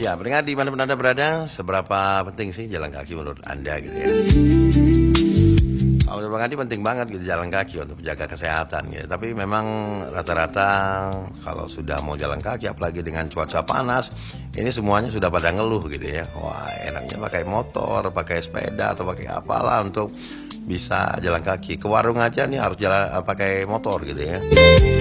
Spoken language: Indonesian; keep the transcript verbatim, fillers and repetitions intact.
Ya, pendengar di mana-mana Anda berada, seberapa penting sih jalan kaki menurut Anda gitu ya? Kalau menurut Bang Andi penting banget gitu jalan kaki untuk menjaga kesehatan gitu. Tapi memang rata-rata kalau sudah mau jalan kaki, apalagi dengan cuaca panas, ini semuanya sudah pada ngeluh gitu ya. Wah, enaknya pakai motor, pakai sepeda atau pakai apalah untuk bisa jalan kaki. Ke warung aja nih harus jalan pakai motor gitu ya.